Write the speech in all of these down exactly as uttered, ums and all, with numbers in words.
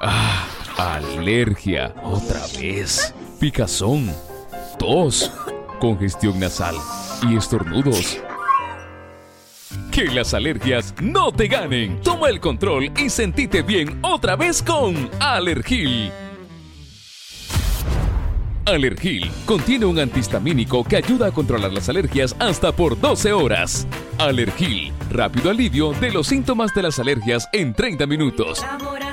Ah, alergia. Otra vez. Picazón. Tos. Congestión nasal. Y estornudos. Que las alergias no te ganen. Toma el control y sentite bien otra vez con Alergil. Alergil contiene un antihistamínico que ayuda a controlar las alergias hasta por doce horas. Alergil, rápido alivio de los síntomas de las alergias en treinta minutos.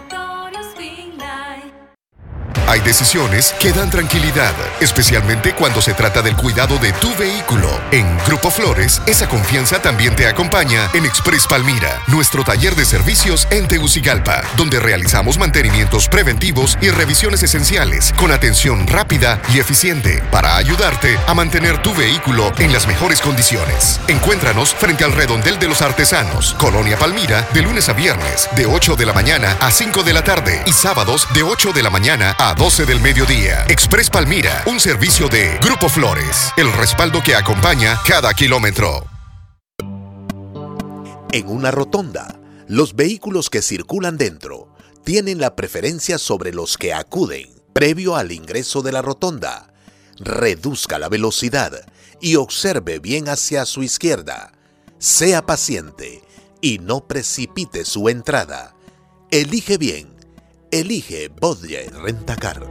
Hay decisiones que dan tranquilidad, especialmente cuando se trata del cuidado de tu vehículo. En Grupo Flores, esa confianza también te acompaña en Express Palmira, nuestro taller de servicios en Tegucigalpa, donde realizamos mantenimientos preventivos y revisiones esenciales con atención rápida y eficiente para ayudarte a mantener tu vehículo en las mejores condiciones. Encuéntranos frente al Redondel de los Artesanos, Colonia Palmira, de lunes a viernes, de ocho de la mañana a cinco de la tarde y sábados de ocho de la mañana a doce del mediodía. Express Palmira, un servicio de Grupo Flores, el respaldo que acompaña cada kilómetro. En una rotonda, los vehículos que circulan dentro tienen la preferencia sobre los que acuden previo al ingreso de la rotonda. Reduzca la velocidad y observe bien hacia su izquierda. Sea paciente y no precipite su entrada. Elige bien. Elige Bodger Rentacar.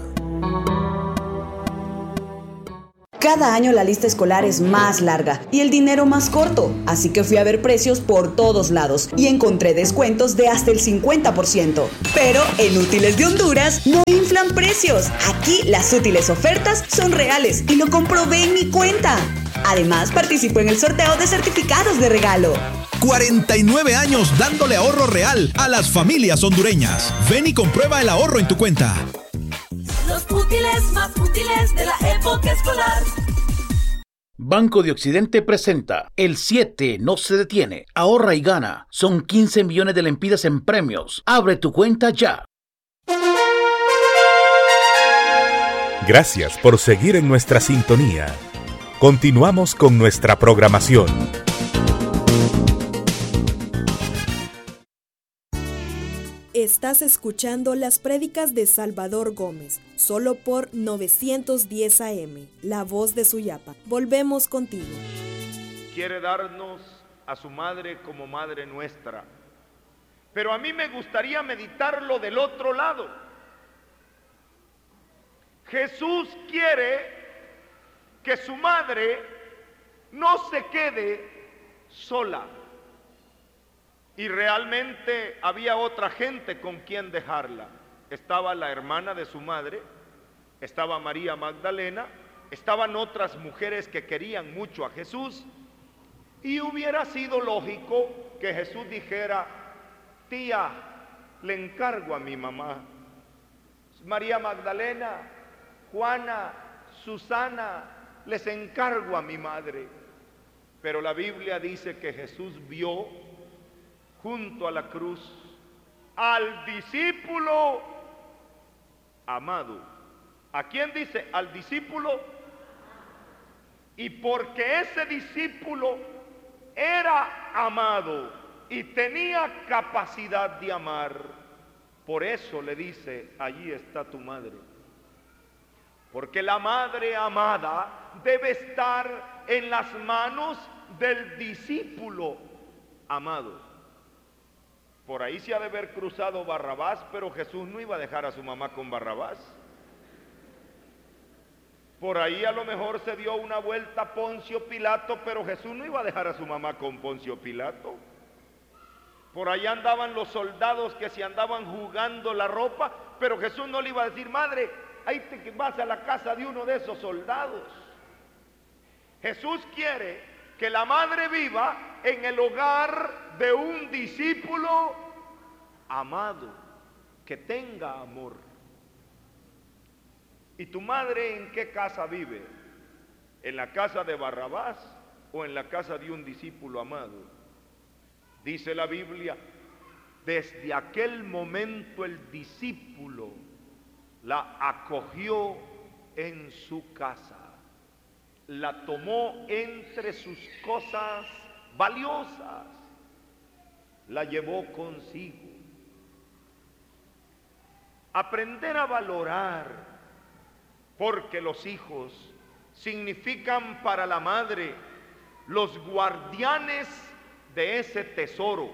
Cada año la lista escolar es más larga y el dinero más corto, así que fui a ver precios por todos lados y encontré descuentos de hasta el cincuenta por ciento. Pero en Útiles de Honduras no inflan precios. Aquí las útiles ofertas son reales y lo comprobé en mi cuenta. Además, participo en el sorteo de certificados de regalo. cuarenta y nueve años dándole ahorro real a las familias hondureñas. Ven y comprueba el ahorro en tu cuenta. Los útiles más útiles de la época escolar. Banco de Occidente presenta El siete no se detiene. Ahorra y gana. Son quince millones de lempiras en premios. Abre tu cuenta ya. Gracias por seguir en nuestra sintonía. Continuamos con nuestra programación. Estás escuchando las prédicas de Salvador Gómez, solo por novecientos diez A M, la voz de Suyapa. Volvemos contigo. Quiere darnos a su madre como madre nuestra, pero a mí me gustaría meditarlo del otro lado. Jesús quiere que su madre no se quede sola. Y realmente había otra gente con quien dejarla. Estaba la hermana de su madre, estaba María Magdalena, estaban otras mujeres que querían mucho a Jesús, y hubiera sido lógico que Jesús dijera: tía, le encargo a mi mamá. María Magdalena, Juana, Susana, les encargo a mi madre. Pero la Biblia dice que Jesús vio junto a la cruz al discípulo amado. ¿A quién dice? Al discípulo. Y porque ese discípulo era amado y tenía capacidad de amar, por eso le dice: allí está tu madre. Porque la madre amada debe estar en las manos del discípulo amado. Por ahí se ha de haber cruzado Barrabás, pero Jesús no iba a dejar a su mamá con Barrabás. Por ahí a lo mejor se dio una vuelta Poncio Pilato, pero Jesús no iba a dejar a su mamá con Poncio Pilato. Por ahí andaban los soldados que se andaban jugando la ropa, pero Jesús no le iba a decir: madre, ahí te vas a la casa de uno de esos soldados. Jesús quiere que la madre viva en el hogar de un discípulo amado, que tenga amor. ¿Y tu madre en qué casa vive? ¿En la casa de Barrabás o en la casa de un discípulo amado? Dice la Biblia: desde aquel momento el discípulo la acogió en su casa, la tomó entre sus cosas valiosas, la llevó consigo. aprender a valorar, porque los hijos significan para la madre los guardianes de ese tesoro.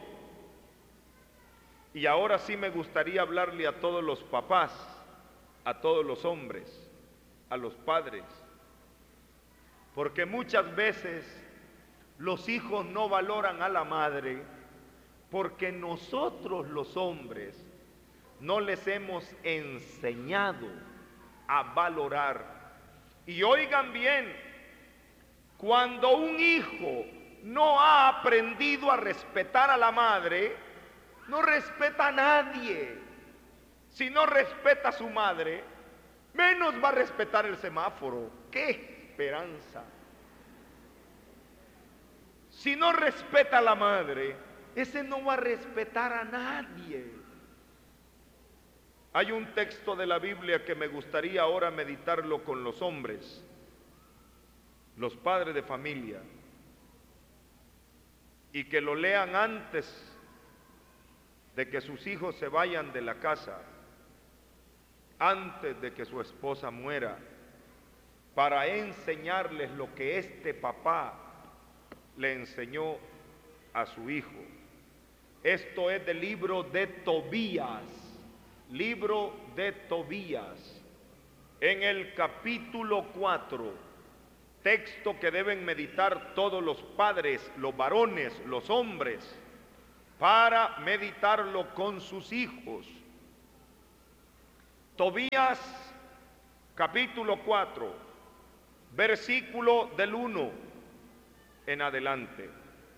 Y ahora sí me gustaría hablarle a todos los papás, a todos los hombres, a los padres, porque muchas veces los hijos no valoran a la madre porque nosotros los hombres no les hemos enseñado a valorar. Y oigan bien, cuando un hijo no ha aprendido a respetar a la madre, no respeta a nadie. Si no respeta a su madre, menos va a respetar el semáforo. ¡Qué esperanza! Si no respeta a la madre, ese no va a respetar a nadie. Hay un texto de la Biblia que me gustaría ahora meditarlo con los hombres, los padres de familia, y que lo lean antes de que sus hijos se vayan de la casa, antes de que su esposa muera, para enseñarles lo que este papá le enseñó a su hijo. Esto es del libro de Tobías, libro de Tobías, en el capítulo cuatro, texto que deben meditar todos los padres, los varones, los hombres, para meditarlo con sus hijos. Tobías, capítulo cuatro, versículo del uno en adelante.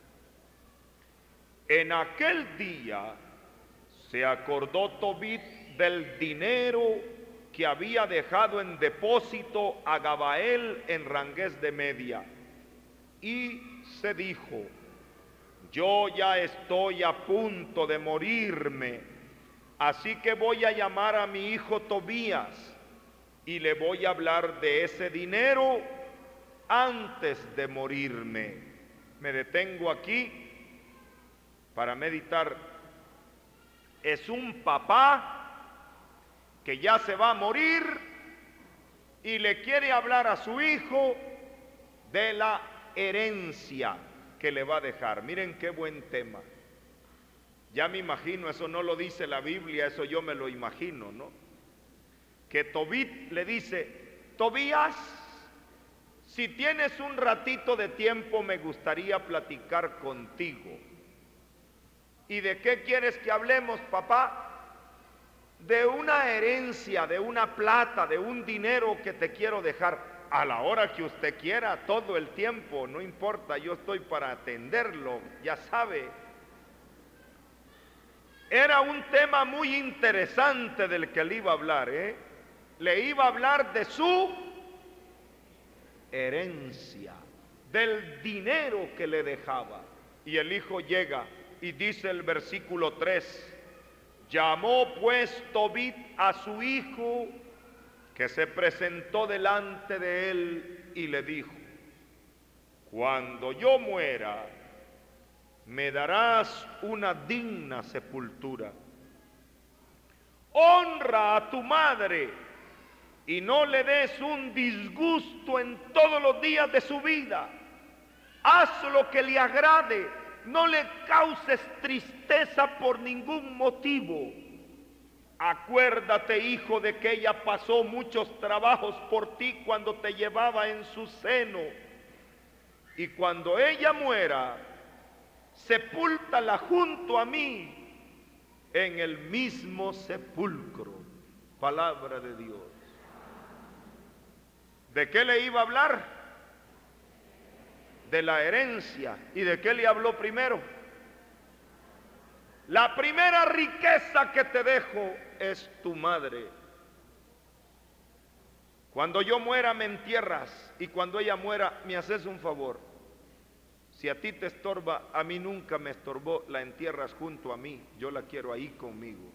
En aquel día se acordó Tobit del dinero que había dejado en depósito a Gabael en Rangués de Media, y se dijo: yo ya estoy a punto de morirme, así que voy a llamar a mi hijo Tobías y le voy a hablar de ese dinero antes de morirme. Me detengo aquí para meditar. Es un papá que ya se va a morir y le quiere hablar a su hijo de la herencia que le va a dejar. Miren qué buen tema. Ya me imagino, eso no lo dice la Biblia, eso yo me lo imagino, ¿no? Que Tobit le dice: Tobías, si tienes un ratito de tiempo, me gustaría platicar contigo. ¿Y de qué quieres que hablemos, papá? De una herencia, de una plata, de un dinero que te quiero dejar. A la hora que usted quiera, todo el tiempo, no importa, yo estoy para atenderlo, ya sabe. Era un tema muy interesante del que le iba a hablar, ¿eh? Le iba a hablar de su herencia, del dinero que le dejaba. Y el hijo llega y dice el versículo tres: llamó pues Tobit a su hijo, que se presentó delante de él, y le dijo: cuando yo muera, me darás una digna sepultura. Honra a tu madre y no le des un disgusto en todos los días de su vida. Haz lo que le agrade, no le causes tristeza por ningún motivo. Acuérdate, hijo, de que ella pasó muchos trabajos por ti cuando te llevaba en su seno. Y cuando ella muera, sepúltala junto a mí en el mismo sepulcro. Palabra de Dios. ¿De qué le iba a hablar? De la herencia. ¿Y de qué le habló primero? La primera riqueza que te dejo es tu madre. Cuando yo muera me entierras, y cuando ella muera me haces un favor. Si a ti te estorba, a mí nunca me estorbó, la entierras junto a mí, yo la quiero ahí conmigo.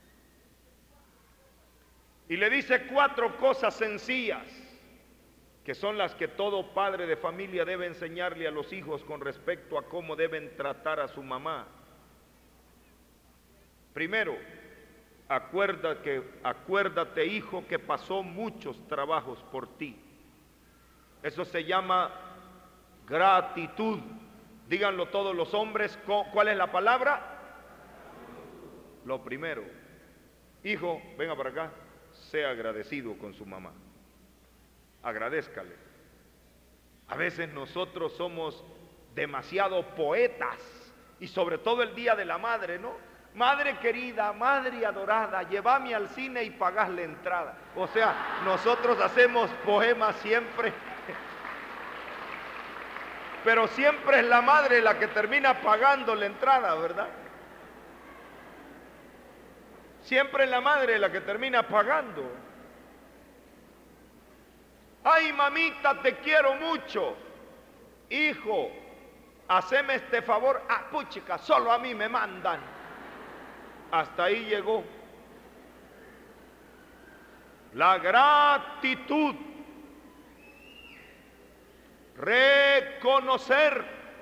Y le dice cuatro cosas sencillas, que son las que todo padre de familia debe enseñarle a los hijos con respecto a cómo deben tratar a su mamá. Primero, Acuérdate, que, acuérdate, hijo, que pasó muchos trabajos por ti. Eso se llama gratitud. Díganlo todos los hombres. ¿Cuál es la palabra? Lo primero. Hijo, venga para acá. Sea agradecido con su mamá. Agradézcale. A veces nosotros somos demasiado poetas, y sobre todo el día de la madre, ¿no? Madre querida, madre adorada, llévame al cine y pagás la entrada. O sea, nosotros hacemos poemas siempre, pero siempre es la madre la que termina pagando la entrada, ¿verdad? Siempre es la madre la que termina pagando. Ay, mamita, te quiero mucho. Hijo, haceme este favor. Ah, puchica, solo a mí me mandan. Hasta ahí llegó. La gratitud. Reconocer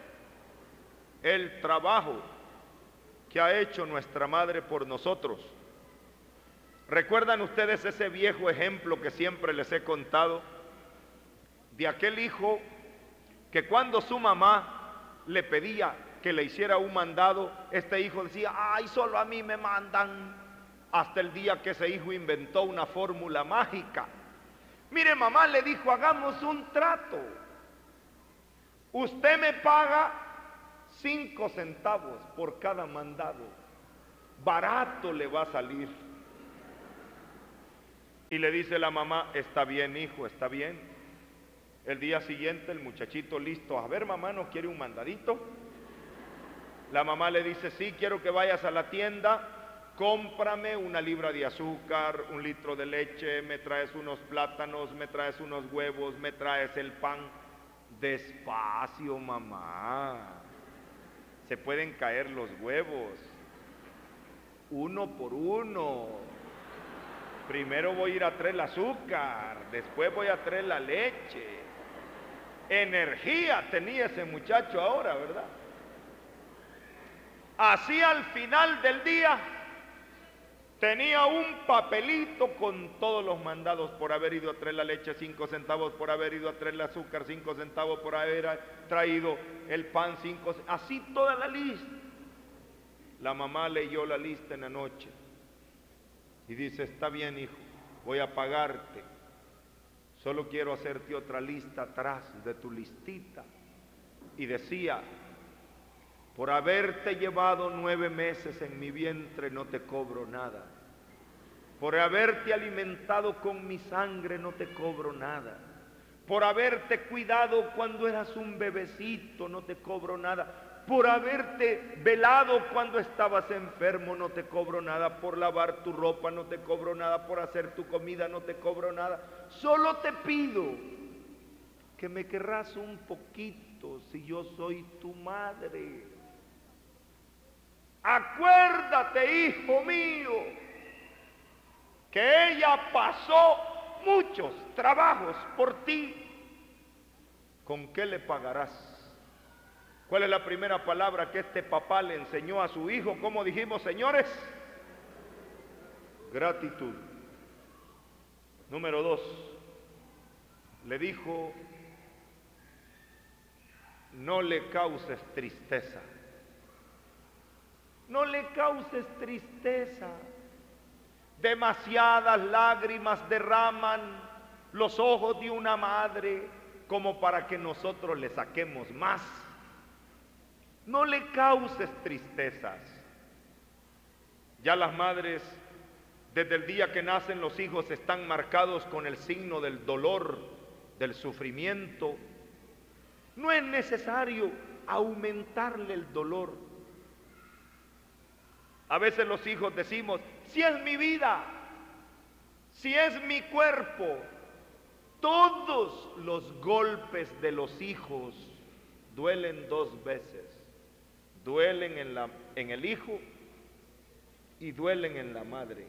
el trabajo que ha hecho nuestra madre por nosotros. ¿Recuerdan ustedes ese viejo ejemplo que siempre les he contado? De aquel hijo que cuando su mamá le pedía que le hiciera un mandado, este hijo decía, ay, solo a mí me mandan. Hasta el día que ese hijo inventó una fórmula mágica. Mire, mamá le dijo, hagamos un trato. Usted me paga cinco centavos por cada mandado. Barato le va a salir. Y le dice la mamá, está bien, hijo, está bien. El día siguiente el muchachito listo, a ver, mamá, ¿no quiere un mandadito? La mamá le dice, sí, quiero que vayas a la tienda, cómprame una libra de azúcar, un litro de leche, me traes unos plátanos, me traes unos huevos, me traes el pan. Despacio, mamá, se pueden caer los huevos, uno por uno. Primero voy a ir a traer el azúcar, después voy a traer la leche. Energía tenía ese muchacho ahora, ¿verdad? Así al final del día tenía un papelito con todos los mandados por haber ido a traer la leche, cinco centavos por haber ido a traer el azúcar, cinco centavos por haber traído el pan, cinco, así toda la lista. La mamá leyó la lista en la noche y dice, está bien, hijo, voy a pagarte. Solo quiero hacerte otra lista atrás de tu listita. Y decía, por haberte llevado nueve meses en mi vientre no te cobro nada. Por haberte alimentado con mi sangre no te cobro nada. Por haberte cuidado cuando eras un bebecito no te cobro nada. Por haberte velado cuando estabas enfermo no te cobro nada. Por lavar tu ropa no te cobro nada. Por hacer tu comida no te cobro nada. Solo te pido que me querrás un poquito si yo soy tu madre. Acuérdate, hijo mío, que ella pasó muchos trabajos por ti. ¿Con qué le pagarás? ¿Cuál es la primera palabra que este papá le enseñó a su hijo? ¿Cómo dijimos, señores? Gratitud. Número dos, le dijo, no le causes tristeza. No le causes tristeza. Demasiadas lágrimas derraman los ojos de una madre como para que nosotros le saquemos más. No le causes tristezas. Ya las madres, desde el día que nacen los hijos, están marcados con el signo del dolor, del sufrimiento. No es necesario aumentarle el dolor. A veces los hijos decimos, si es mi vida, si es mi cuerpo. Todos los golpes de los hijos duelen dos veces. Duelen en, la, en el hijo y duelen en la madre.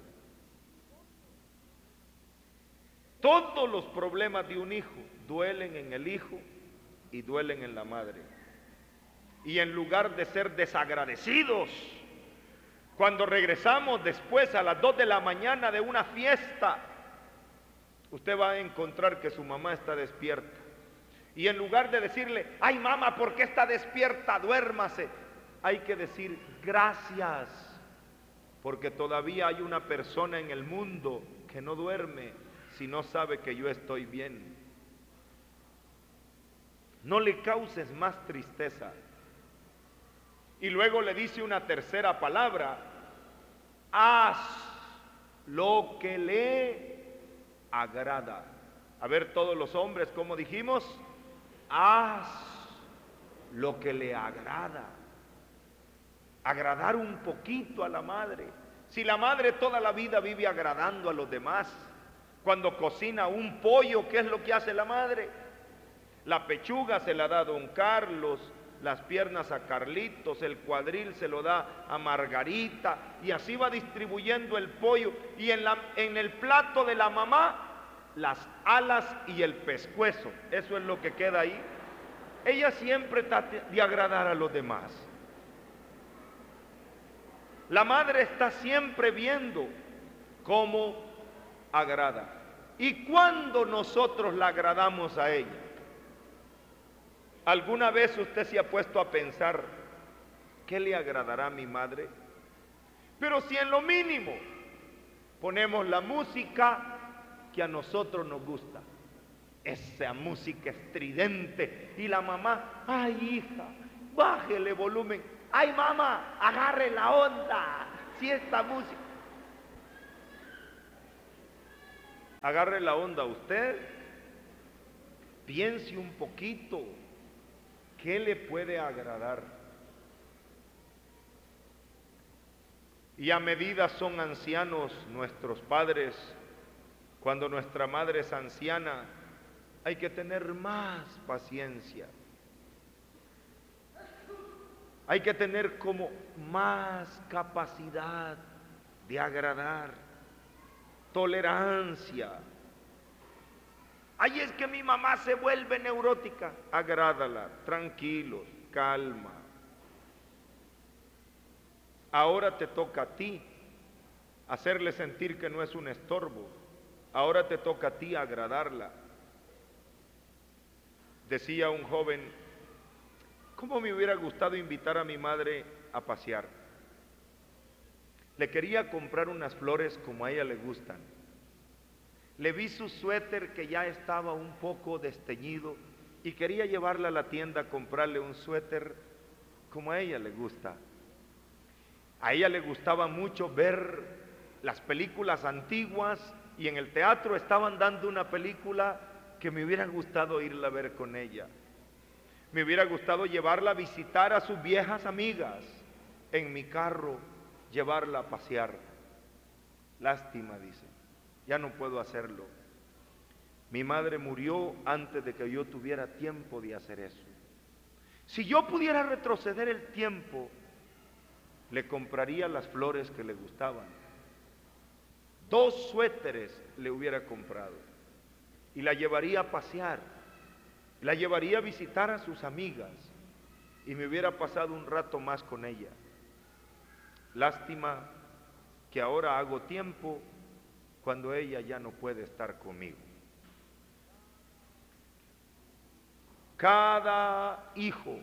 Todos los problemas de un hijo duelen en el hijo y duelen en la madre. Y en lugar de ser desagradecidos, Cuando regresamos después a las dos de la mañana de una fiesta, usted va a encontrar que su mamá está despierta. Y en lugar de decirle, ay mamá, ¿por qué está despierta? Duérmase. Hay que decir, gracias, porque todavía hay una persona en el mundo que no duerme si no sabe que yo estoy bien. No le causes más tristeza. Y luego le dice una tercera palabra, haz lo que le agrada. A ver, todos los hombres, ¿cómo dijimos? Haz lo que le agrada. Agradar un poquito a la madre. Si la madre toda la vida vive agradando a los demás, cuando cocina un pollo, ¿qué es lo que hace la madre? La pechuga se la da a don Carlos, las piernas a Carlitos, el cuadril se lo da a Margarita, y así va distribuyendo el pollo, y en, la, en el plato de la mamá, las alas y el pescuezo, eso es lo que queda ahí. Ella siempre trata de agradar a los demás. La madre está siempre viendo cómo agrada. ¿Y cuándo nosotros la agradamos a ella? ¿Alguna vez usted se ha puesto a pensar, ¿qué le agradará a mi madre? Pero si en lo mínimo ponemos la música que a nosotros nos gusta, esa música estridente, y la mamá, ay hija, bájele volumen, ay mamá, agarre la onda, si esta música, agarre la onda usted, piense un poquito, ¿qué le puede agradar? Y a medida son ancianos nuestros padres, cuando nuestra madre es anciana, hay que tener más paciencia. Hay que tener como más capacidad de agradar, tolerancia. Ay, es que mi mamá se vuelve neurótica. Agrádala, tranquilos, calma. Ahora te toca a ti hacerle sentir que no es un estorbo. Ahora te toca a ti agradarla. Decía un joven, ¿cómo me hubiera gustado invitar a mi madre a pasear? Le quería comprar unas flores como a ella le gustan. Le vi su suéter que ya estaba un poco desteñido y quería llevarla a la tienda a comprarle un suéter como a ella le gusta. A ella le gustaba mucho ver las películas antiguas y en el teatro estaban dando una película que me hubiera gustado irla a ver con ella. Me hubiera gustado llevarla a visitar a sus viejas amigas, en mi carro, llevarla a pasear. Lástima, dice, ya no puedo hacerlo. Mi madre murió antes de que yo tuviera tiempo de hacer eso. Si yo pudiera retroceder el tiempo, le compraría las flores que le gustaban. Dos suéteres le hubiera comprado y la llevaría a pasear, la llevaría a visitar a sus amigas y me hubiera pasado un rato más con ella. Lástima que ahora hago tiempo cuando ella ya no puede estar conmigo. Cada hijo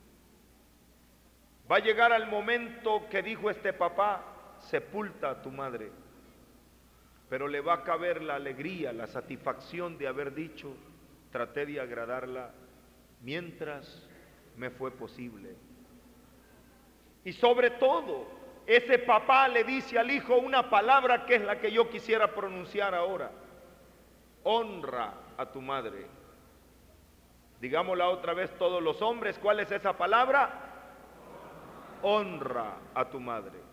va a llegar al momento que dijo este papá, sepulta a tu madre, pero le va a caber la alegría, la satisfacción de haber dicho, traté de agradarla mientras me fue posible. Y sobre todo, ese papá le dice al hijo una palabra que es la que yo quisiera pronunciar ahora. Honra a tu madre. Digámosla otra vez todos los hombres, ¿cuál es esa palabra? Honra a tu madre.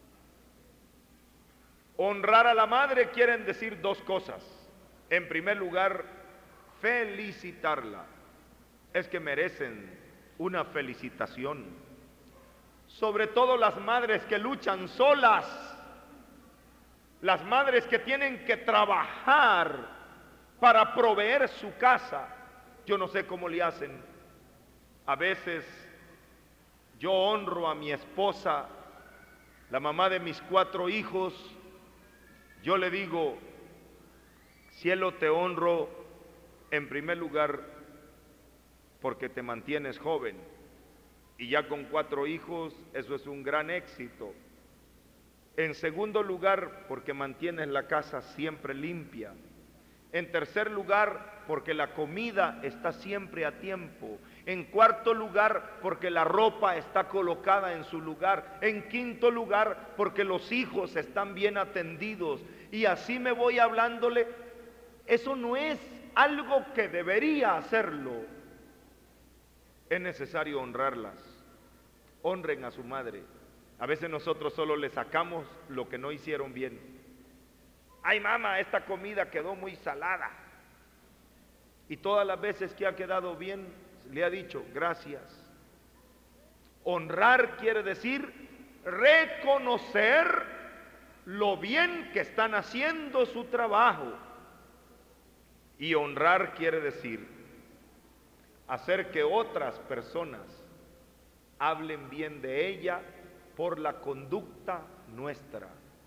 Honrar a la madre quieren decir dos cosas. En primer lugar, felicitarla. Es que merecen una felicitación. Sobre todo las madres que luchan solas, las madres que tienen que trabajar para proveer su casa. Yo no sé cómo le hacen. A veces yo honro a mi esposa la mamá de mis cuatro hijos, yo le digo, cielo, te honro en primer lugar porque te mantienes joven, y ya con cuatro hijos eso es un gran éxito. En segundo lugar, porque mantienes la casa siempre limpia. En tercer lugar, porque la comida está siempre a tiempo. En cuarto lugar, porque la ropa está colocada en su lugar. En quinto lugar, porque los hijos están bien atendidos. Y así me voy hablándole. Eso no es algo que debería hacerlo. Es necesario honrarlas. Honren a su madre. A veces nosotros solo le sacamos lo que no hicieron bien. Ay, mamá, esta comida quedó muy salada. Y todas las veces que ha quedado bien, le ha dicho gracias. Honrar quiere decir reconocer lo bien que están haciendo su trabajo. Y honrar quiere decir hacer que otras personas hablen bien de ella por la conducta nuestra.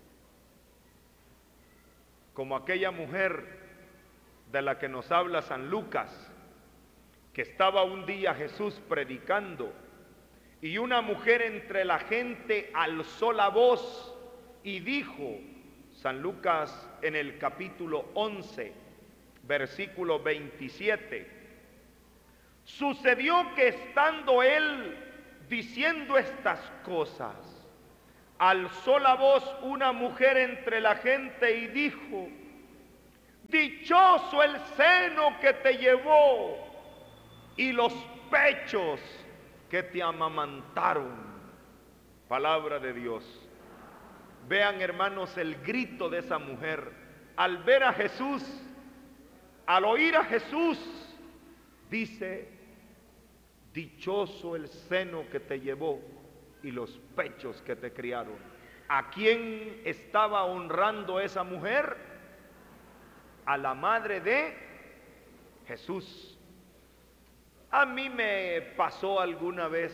Como aquella mujer de la que nos habla San Lucas, que estaba un día Jesús predicando y una mujer entre la gente alzó la voz y dijo, San Lucas en el capítulo once, versículo veintisiete, sucedió que estando él diciendo estas cosas, alzó la voz una mujer entre la gente y dijo, dichoso el seno que te llevó y los pechos que te amamantaron. Palabra de Dios. Vean, hermanos, el grito de esa mujer al ver a Jesús, al oír a Jesús, dice, dichoso el seno que te llevó y los pechos que te criaron. ¿A quién estaba honrando esa mujer? A la madre de Jesús. A mí me pasó alguna vez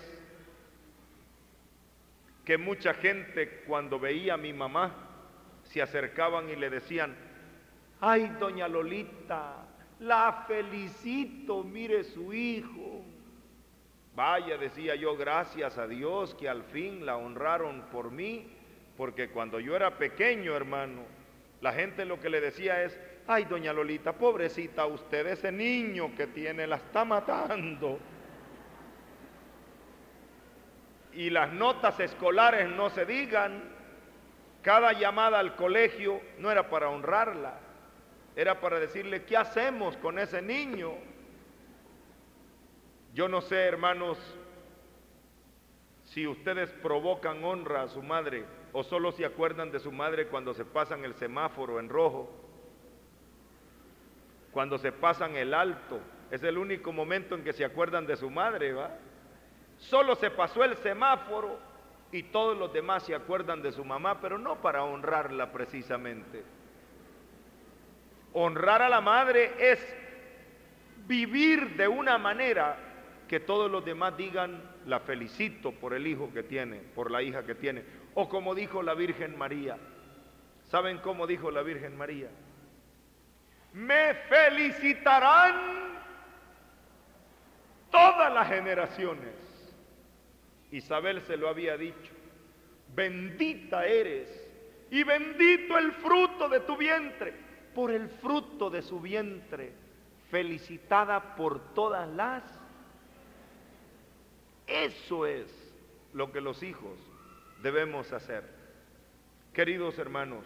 que mucha gente cuando veía a mi mamá se acercaban y le decían, ay, doña Lolita, la felicito, mire su hijo. Vaya, decía yo, gracias a Dios que al fin la honraron por mí, porque cuando yo era pequeño, hermano, la gente lo que le decía es, ay, doña Lolita, pobrecita usted, ese niño que tiene la está matando. Y las notas escolares no se digan, cada llamada al colegio no era para honrarla, era para decirle, ¿qué hacemos con ese niño? Yo no sé, hermanos, si ustedes provocan honra a su madre o solo se acuerdan de su madre cuando se pasan el semáforo en rojo, cuando se pasan el alto, es el único momento en que se acuerdan de su madre, ¿va? Solo se pasó el semáforo y todos los demás se acuerdan de su mamá, pero no para honrarla precisamente. Honrar a la madre es vivir de una manera que todos los demás digan, la felicito por el hijo que tiene, por la hija que tiene. O como dijo la Virgen María. ¿Saben cómo dijo la Virgen María? Me felicitarán todas las generaciones. Isabel se lo había dicho. Bendita eres y bendito el fruto de tu vientre. Por el fruto de su vientre, felicitada por todas las. Eso es lo que los hijos debemos hacer. Queridos hermanos,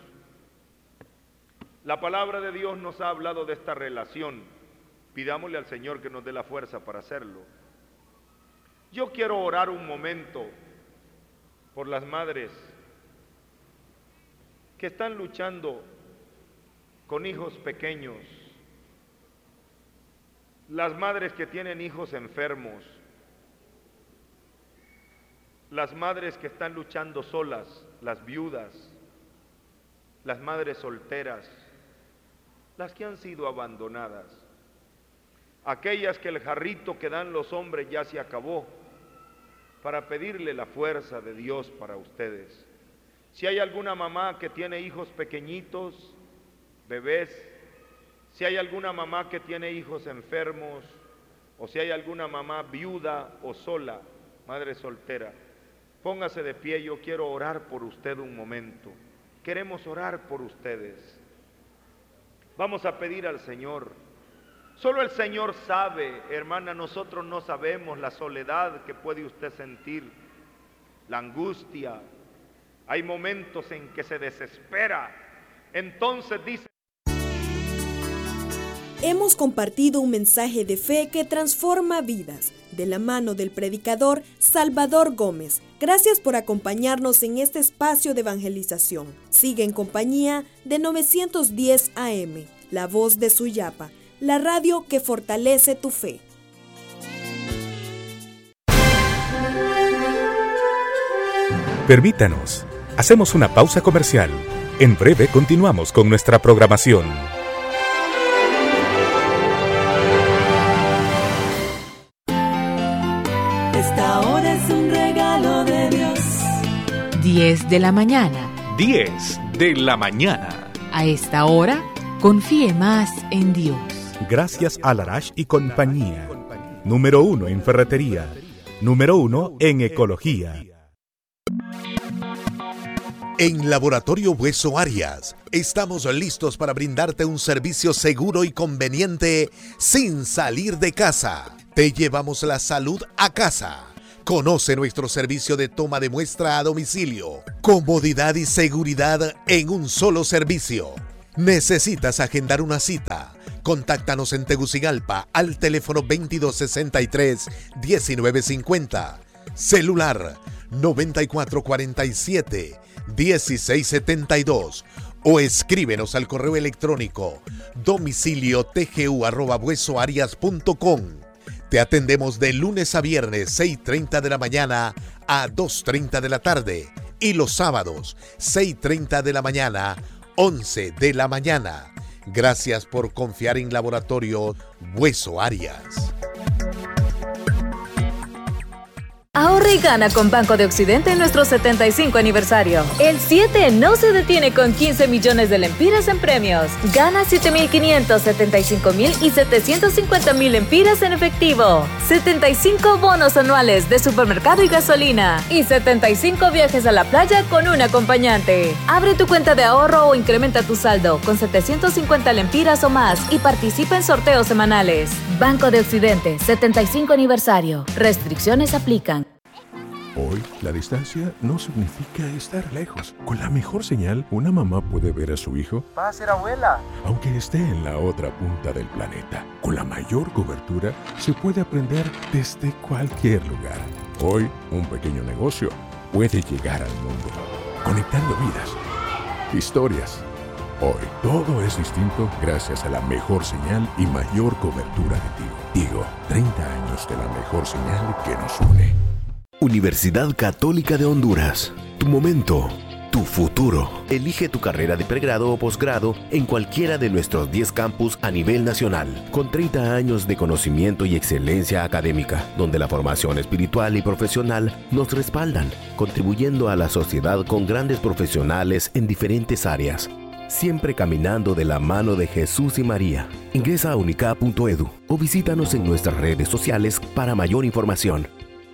la palabra de Dios nos ha hablado de esta relación. Pidámosle al Señor que nos dé la fuerza para hacerlo. Yo quiero orar un momento por las madres que están luchando con hijos pequeños, las madres que tienen hijos enfermos, las madres que están luchando solas, las viudas, las madres solteras, las que han sido abandonadas, aquellas que el jarrito que dan los hombres ya se acabó, para pedirle la fuerza de Dios para ustedes. Si hay alguna mamá que tiene hijos pequeñitos, bebés, si hay alguna mamá que tiene hijos enfermos, o si hay alguna mamá viuda o sola, madre soltera, póngase de pie, yo quiero orar por usted un momento. Queremos orar por ustedes. Vamos a pedir al Señor. Solo el Señor sabe, hermana, nosotros no sabemos la soledad que puede usted sentir, la angustia. Hay momentos en que se desespera. Entonces dice: Hemos compartido un mensaje de fe que transforma vidas, de la mano del predicador Salvador Gómez. Gracias por acompañarnos en este espacio de evangelización. Sigue en compañía de novecientos diez A M, La Voz de Suyapa, la radio que fortalece tu fe. Permítanos, hacemos una pausa comercial. En breve continuamos con nuestra programación. Esta hora es un regalo de Dios. diez de la mañana. diez de la mañana. A esta hora, confíe más en Dios. Gracias a Larash y compañía. Número uno en ferretería. Número uno en ecología. En Laboratorio Hueso Arias, estamos listos para brindarte un servicio seguro y conveniente sin salir de casa. Te llevamos la salud a casa. Conoce nuestro servicio de toma de muestra a domicilio. Comodidad y seguridad en un solo servicio. ¿Necesitas agendar una cita? Contáctanos en Tegucigalpa al teléfono veintidós sesenta y tres, diecinueve cincuenta. Celular noventa y cuatro cuarenta y siete, dieciséis setenta y dos. O escríbenos al correo electrónico domicilio tgu arroba huesoarias punto com. Te atendemos de lunes a viernes, seis y treinta de la mañana a dos y treinta de la tarde. Y los sábados, seis y treinta de la mañana, once de la mañana. Gracias por confiar en Laboratorio Hueso Arias. Ahorra y gana con Banco de Occidente en nuestro setenta y cinco aniversario. El siete no se detiene con quince millones de lempiras en premios. Gana siete mil quinientos, setenta y cinco mil y setecientos cincuenta mil lempiras en efectivo. setenta y cinco bonos anuales de supermercado y gasolina. Y setenta y cinco viajes a la playa con un acompañante. Abre tu cuenta de ahorro o incrementa tu saldo con setecientos cincuenta lempiras o más y participa en sorteos semanales. Banco de Occidente, setenta y cinco aniversario. Restricciones aplican. Hoy, la distancia no significa estar lejos. Con la mejor señal, una mamá puede ver a su hijo. Va a ser abuela. Aunque esté en la otra punta del planeta. Con la mayor cobertura, se puede aprender desde cualquier lugar. Hoy, un pequeño negocio puede llegar al mundo, conectando vidas, historias. Hoy, todo es distinto gracias a la mejor señal y mayor cobertura de Tigo. Tigo, treinta años de la mejor señal que nos une. Universidad Católica de Honduras. Tu momento, tu futuro. Elige tu carrera de pregrado o posgrado en cualquiera de nuestros diez campus a nivel nacional, con treinta años de conocimiento y excelencia académica, donde la formación espiritual y profesional nos respaldan, contribuyendo a la sociedad con grandes profesionales en diferentes áreas, siempre caminando de la mano de Jesús y María. Ingresa a unicap punto edu o visítanos en nuestras redes sociales para mayor información.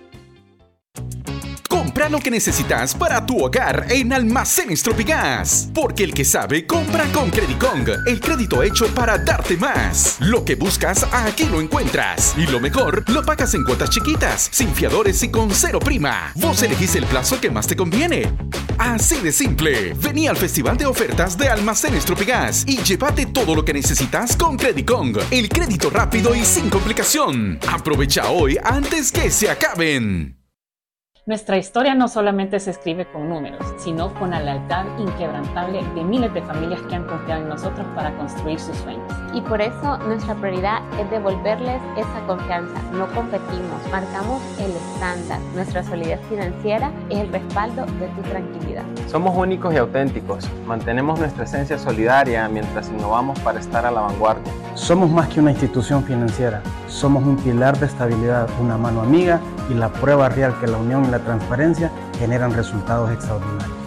Compra lo que necesitas para tu hogar en Almacenes Tropigas. Porque el que sabe, compra con Credicong, el crédito hecho para darte más. Lo que buscas, aquí lo encuentras. Y lo mejor, lo pagas en cuotas chiquitas, sin fiadores y con cero prima. Vos elegís el plazo que más te conviene. Así de simple. Vení al Festival de Ofertas de Almacenes Tropigas y llévate todo lo que necesitas con Credicong, el crédito rápido y sin complicación. Aprovecha hoy antes que se acaben. Nuestra historia no solamente se escribe con números, sino con la lealtad inquebrantable de miles de familias que han confiado en nosotros para construir sus sueños. Y por eso nuestra prioridad es devolverles esa confianza. No competimos, marcamos el estándar. Nuestra solidez financiera es el respaldo de tu tranquilidad. Somos únicos y auténticos. Mantenemos nuestra esencia solidaria mientras innovamos para estar a la vanguardia. Somos más que una institución financiera. Somos un pilar de estabilidad, una mano amiga y la prueba real que la unión y la transparencia generan resultados extraordinarios. En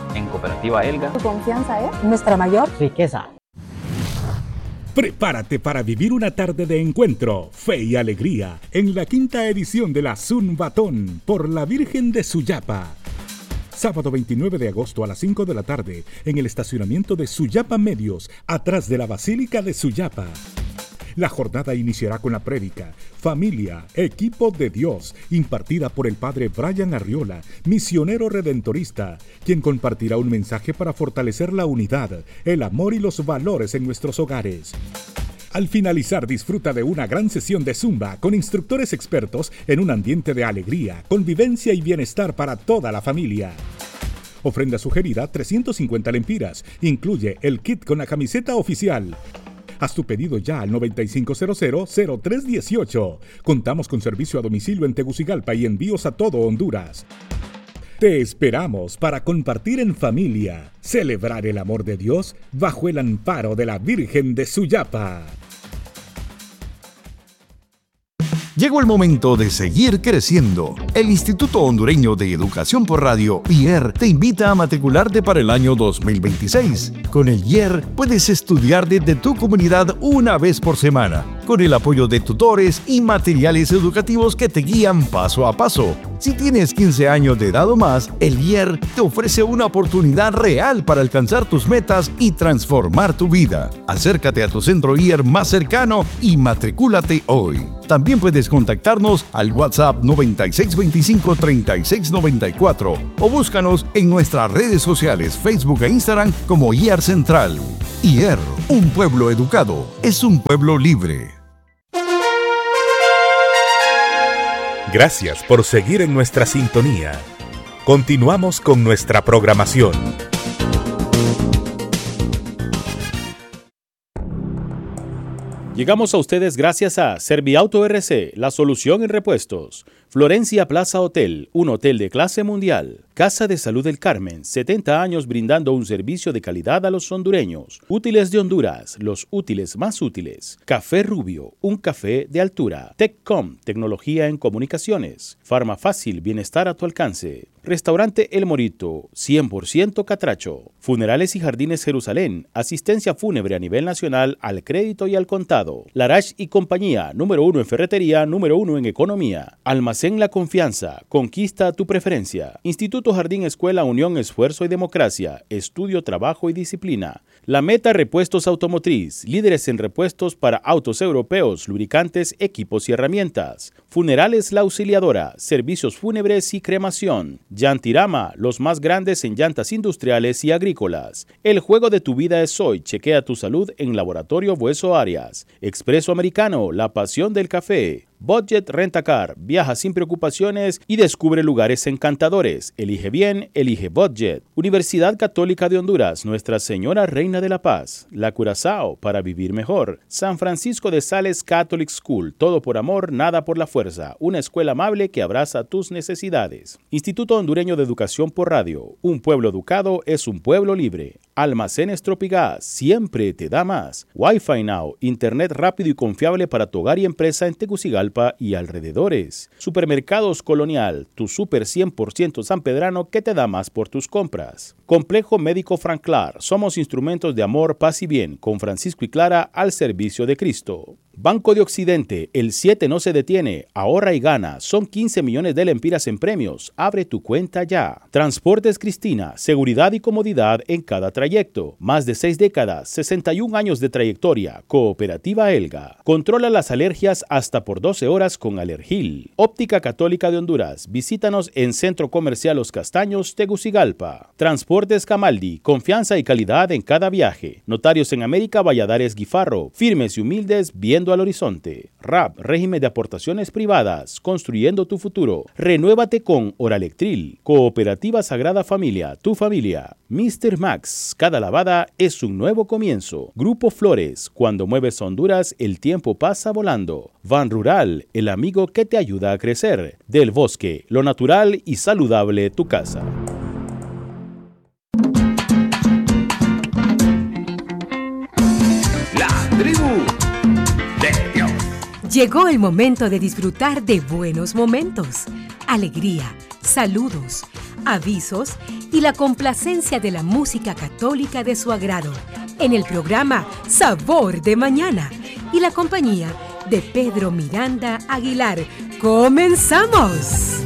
Cooperativa Elga. Tu confianza es nuestra mayor riqueza. Prepárate para vivir una tarde de encuentro, fe y alegría en la quinta edición de la Zumbatón por la Virgen de Suyapa. Sábado veintinueve de agosto a las cinco de la tarde en el estacionamiento de Suyapa Medios, atrás de la Basílica de Suyapa. La jornada iniciará con la prédica Familia, Equipo de Dios, impartida por el padre Brian Arriola, misionero redentorista, quien compartirá un mensaje para fortalecer la unidad, el amor y los valores en nuestros hogares. Al finalizar, disfruta de una gran sesión de Zumba con instructores expertos en un ambiente de alegría, convivencia y bienestar para toda la familia. Ofrenda sugerida trescientas cincuenta lempiras. Incluye el kit con la camiseta oficial. Haz tu pedido ya al noventa y cinco cero cero cero tres dieciocho. Contamos con servicio a domicilio en Tegucigalpa y envíos a todo Honduras. Te esperamos para compartir en familia, celebrar el amor de Dios bajo el amparo de la Virgen de Suyapa. Llegó el momento de seguir creciendo. El Instituto Hondureño de Educación por Radio, I E R, te invita a matricularte para el año dos mil veintiséis. Con el I E R puedes estudiar desde tu comunidad una vez por semana, con el apoyo de tutores y materiales educativos que te guían paso a paso. Si tienes quince años de edad o más, el I E R te ofrece una oportunidad real para alcanzar tus metas y transformar tu vida. Acércate a tu centro I E R más cercano y matricúlate hoy. También puedes contactarnos al WhatsApp noventa y seis veinticinco treinta y seis noventa y cuatro o búscanos en nuestras redes sociales Facebook e Instagram como I E R Central. I E R, un pueblo educado, es un pueblo libre. Gracias por seguir en nuestra sintonía. Continuamos con nuestra programación. Llegamos a ustedes gracias a Serviauto R C, la solución en repuestos. Florencia Plaza Hotel, un hotel de clase mundial. Casa de Salud del Carmen, setenta años brindando un servicio de calidad a los hondureños. Útiles de Honduras, los útiles más útiles. Café Rubio, un café de altura. TechCom, tecnología en comunicaciones. Farma Fácil, bienestar a tu alcance. Restaurante El Morito, cien por ciento catracho. Funerales y Jardines Jerusalén, asistencia fúnebre a nivel nacional al crédito y al contado. Larache y compañía, número uno en ferretería, número uno en economía. Almacén La Confianza, conquista tu preferencia. Instituto Jardín Escuela Unión Esfuerzo y Democracia, estudio, trabajo y disciplina. La Meta Repuestos Automotriz, líderes en repuestos para autos europeos, lubricantes, equipos y herramientas. Funerales La Auxiliadora, servicios fúnebres y cremación. Llantirama, los más grandes en llantas industriales y agrícolas. El juego de tu vida es hoy, chequea tu salud en Laboratorio Bueso Arias. Expreso Americano, la pasión del café. Budget Rentacar, viaja sin preocupaciones y descubre lugares encantadores. Elige bien, elige Budget. Universidad Católica de Honduras, Nuestra Señora Reina de la Paz. La Curazao, para vivir mejor. San Francisco de Sales Catholic School, todo por amor, nada por la fuerza. Una escuela amable que abraza tus necesidades. Instituto Hondureño de Educación por Radio, un pueblo educado es un pueblo libre. Almacenes Tropigas, siempre te da más. Wi-Fi Now, internet rápido y confiable para tu hogar y empresa en Tegucigalpa y alrededores. Supermercados Colonial, tu super cien por ciento sanpedrano que te da más por tus compras. Complejo Médico Franclar, somos instrumentos de amor, paz y bien, con Francisco y Clara al servicio de Cristo. Banco de Occidente, el siete no se detiene, ahorra y gana, son quince millones de lempiras en premios, abre tu cuenta ya. Transportes Cristina, seguridad y comodidad en cada trayecto, más de seis décadas, sesenta y un años de trayectoria, Cooperativa Elga. Controla las alergias hasta por doce horas con Alergil. Óptica Católica de Honduras, visítanos en Centro Comercial Los Castaños, Tegucigalpa. Transportes Camaldi, confianza y calidad en cada viaje. Notarios en América, Valladares Guifarro, firmes y humildes, viendo al horizonte. R A P, régimen de aportaciones privadas, construyendo tu futuro. Renuévate con Oralectril. Cooperativa Sagrada Familia, tu familia. mister Max, cada lavada es un nuevo comienzo. Grupo Flores, cuando mueves a Honduras, el tiempo pasa volando. Van Rural, el amigo que te ayuda a crecer. Del Bosque, lo natural y saludable tu casa. La tribu. Llegó el momento de disfrutar de buenos momentos, alegría, saludos, avisos y la complacencia de la música católica de su agrado en el programa Sabor de Mañana y la compañía de Pedro Miranda Aguilar. ¡Comenzamos!